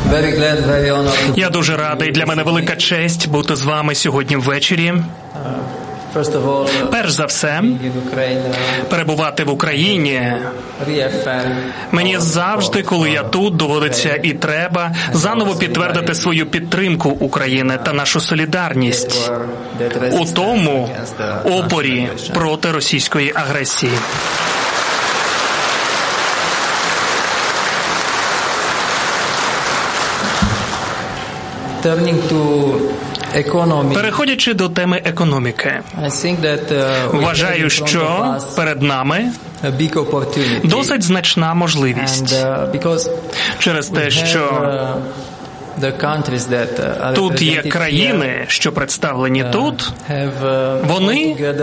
Я дуже радий. Для мене велика честь бути з вами сьогодні ввечері. Перш за все, перебувати в Україні. Мені завжди, коли я тут, доводиться і треба заново підтвердити свою підтримку України та нашу солідарність у тому опорі проти російської агресії. Переходячи до теми економіки, вважаю, що перед нами досить значна можливість через те, що тут є країни, що представлені тут, вони